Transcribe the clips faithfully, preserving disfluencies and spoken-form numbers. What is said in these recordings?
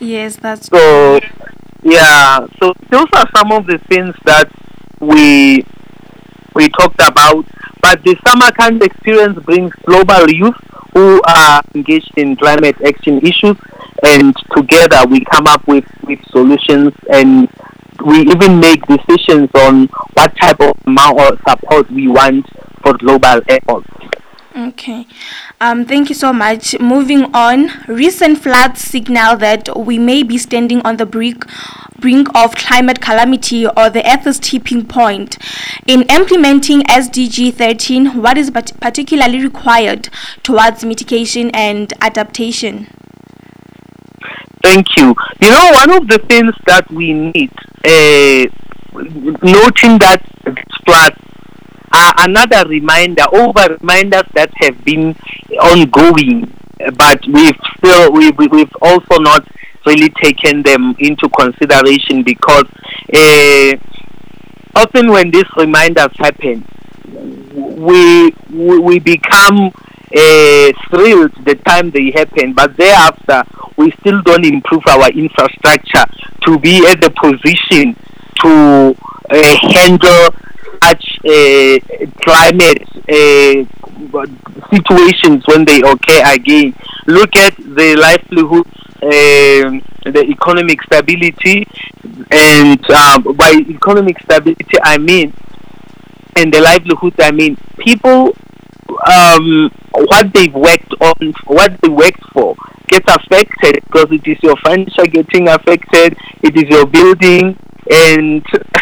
Yes, that's So, true. yeah, so those are some of the things that we we talked about. But the summer camp experience brings global youth who are engaged in climate action issues, and together we come up with, with solutions, and we even make decisions on what type of amount of support we want for global efforts. Okay. Um, thank you so much. Moving on, recent floods signal that we may be standing on the brink, brink of climate calamity or the Earth's tipping point. In implementing S D G thirteen, what is pat- particularly required towards mitigation and adaptation? Thank you. You know, one of the things that we need, uh, noting that floods are another reminder, over reminders that have been ongoing, but we've still we, we, we've also not really taken them into consideration, because uh, often when these reminders happen, we we, we become uh, thrilled the time they happen, but thereafter we still don't improve our infrastructure to be at the position to uh, handle such uh, climate uh, situations when they occur again. Look at the livelihoods, um the economic stability, and uh, by economic stability I mean, and the livelihoods I mean, people, um, what they've worked on, what they worked for, gets affected, because it is your furniture getting affected, it is your building, and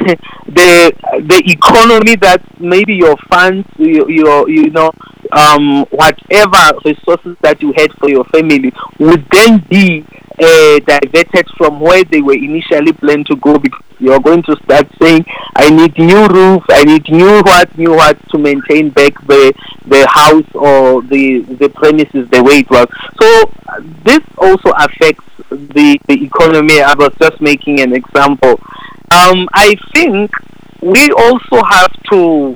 the the economy that maybe your funds, your, your you know, um, whatever resources that you had for your family would then be uh, diverted from where they were initially planned to go, because you're going to start saying, I need new roof, I need new what, new what to maintain back the the house or the the premises the way it was. So uh, this also affects the, the economy. I was just making an example. Um, I think we also have to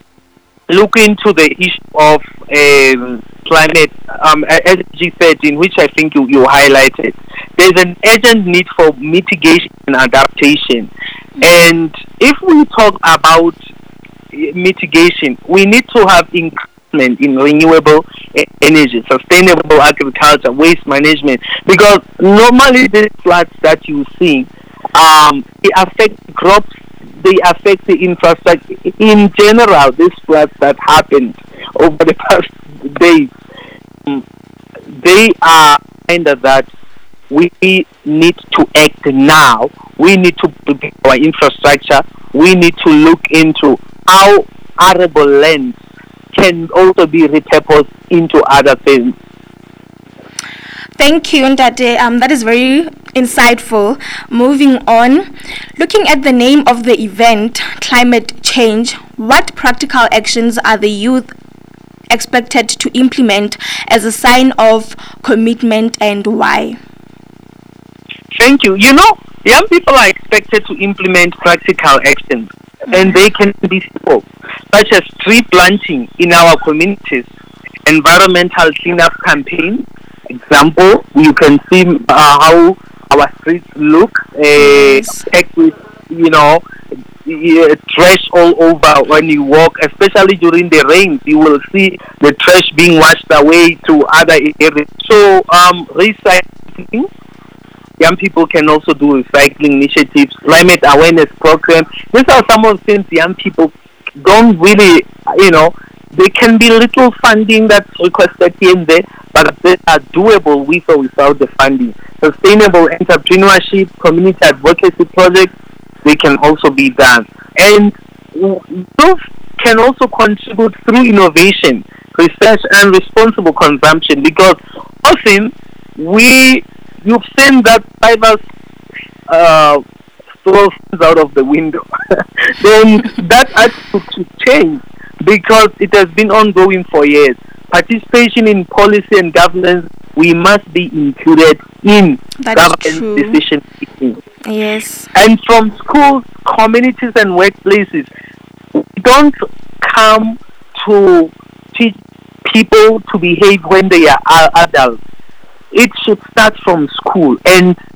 look into the issue of um, climate, um, S D G thirteen, which I think you, you highlighted. There's an urgent need for mitigation and adaptation. And if we talk about mitigation, we need to have increment in renewable energy, sustainable agriculture, waste management, because normally the floods that you see, um, they affect crops, they affect the infrastructure. In general, these floods that happened over the past days, um, they are kind of that we need to act now. We need to prepare our infrastructure. We need to look into how arable lands can also be repurposed into other things. Thank you, Ndate. Um, that is very insightful. Moving on, looking at the name of the event, climate change, what practical actions are the youth expected to implement as a sign of commitment, and why? Thank you. You know, young people are expected to implement practical actions, mm-hmm. and they can be simple, such as tree planting in our communities, environmental cleanup campaigns. Example, you can see uh, how our streets look, uh, Yes. packed with, you know, uh, trash all over when you walk, especially during the rains. You will see the trash being washed away to other areas. So, um, recycling. Young people can also do recycling initiatives, climate awareness programs. These are some of the things young people don't really, you know, there can be little funding that's requested here and there, but they are doable with or without the funding. Sustainable entrepreneurship, community advocacy projects, they can also be done. And those can also contribute through innovation, research, and responsible consumption, because often we, you've seen that fibers uh, throw things out of the window. Then that attitude to change, because it has been ongoing for years. Participation in policy and governance, we must be included in That governance decision making. Yes. And from schools, communities, and workplaces, we don't come to teach people to behave when they are adults. It should start from school, and